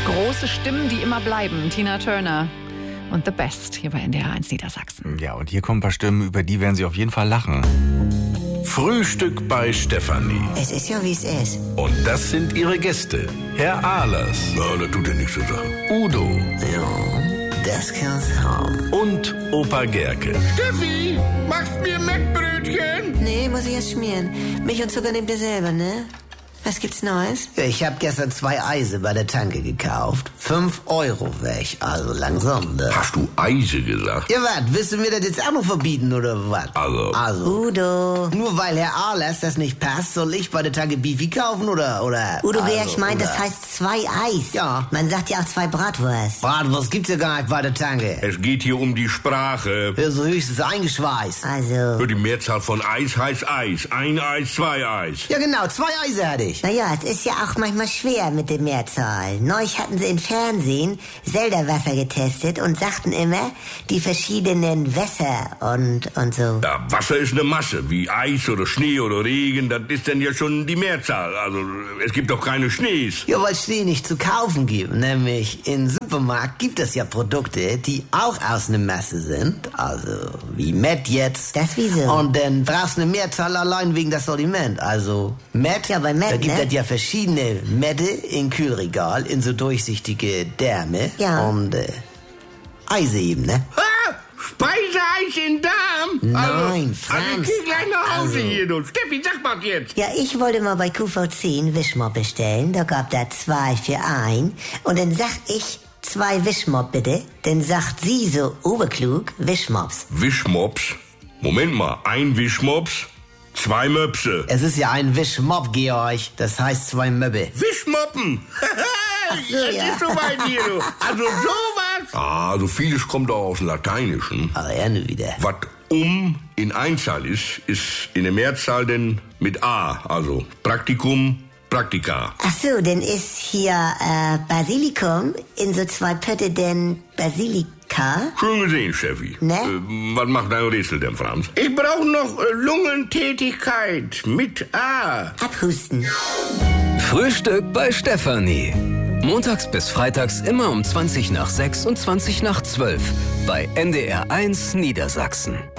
Große Stimmen, die immer bleiben. Tina Turner und The Best hier bei NDR 1 Niedersachsen. Ja, und hier kommen ein paar Stimmen, über die werden Sie auf jeden Fall lachen. Frühstück bei Stefanie. Es ist ja, wie es ist. Und das sind ihre Gäste. Herr Ahlers. Ja, das tut ja nichts zu sagen. Udo. Ja, das kann's haben. Und Opa Gerke. Steffi, machst mir Mettbrötchen? Nee, muss ich erst schmieren. Milch und Zucker nehmt ihr selber, ne? Was gibt's Neues? Ja, ich habe gestern 2 Eise bei der Tanke gekauft. 5 Euro weg, also langsam. Ne? Hast du Eise gesagt? Ja, was? Willst du mir das jetzt auch noch verbieten, oder was? Also. Udo. Nur weil Herr Ahlers das nicht passt, soll ich bei der Tanke Beefy kaufen, oder? Udo, wer also, ich meine, oder? das heißt 2 Eis. Ja. Man sagt ja auch 2 Bratwurst. Bratwurst gibt's ja gar nicht bei der Tanke. Es geht hier um die Sprache. Ja, so höchstens eingeschweißt. Also. Die Mehrzahl von Eis heißt Eis. 1 Eis, 2 Eis. Ja, genau, 2 Eise hatte ich. Naja, es ist ja auch manchmal schwer mit der Mehrzahl. Neulich hatten sie im Fernsehen Selderwasser getestet und sagten immer, die verschiedenen Wässer und so. Ja, Wasser ist eine Masse, wie Eis oder Schnee oder Regen, das ist dann ja schon die Mehrzahl. Also, es gibt doch keine Schnees. Ja, weil Schnee nicht zu kaufen gibt. Nämlich im Supermarkt gibt es ja Produkte, die auch aus einer Masse sind. Also, wie Met jetzt. Das wieso? Und dann brauchst du eine Mehrzahl allein wegen das Sortiment. Also, Met, Ja, bei Met, da gibt ne? es ja verschiedene Mette im Kühlregal in so durchsichtige Därme. Ja. Und Eise eben, ne? Ah, Speiseeis in Darm? Nein, Also Franz. ich geh gleich nach Hause Also. hier, du. Steffi, sag mal jetzt. Ja, ich wollte mal bei QV10 einen Wischmopp bestellen. Da gab da 2 für 1. Und dann sag ich 2 Wischmopp bitte. Dann sagt sie so oberklug Wischmops. Wischmops? Moment mal, 1 Wischmops, 2 Möpse. Es ist ja ein Wischmopp, Georg. Das heißt 2 Möbbe. Wischmoppen. so, Das ja. ist so weit hier, du. Also sowas. Ah, so vieles kommt auch aus dem Lateinischen. Aber er nur wieder. Was in Einzahl ist in der Mehrzahl denn mit A, also Praktikum, Praktika. Ach so, dann ist hier Basilikum in so 2 Pötte denn Basilika. Schön gesehen, Steffi. Ne? Was macht dein Rätsel denn, Franz? Ich brauche noch Lungentätigkeit mit A. Abhusten. Frühstück bei Stefanie. Montags bis freitags immer um 20 nach 6 und 20 nach 12 bei NDR 1 Niedersachsen.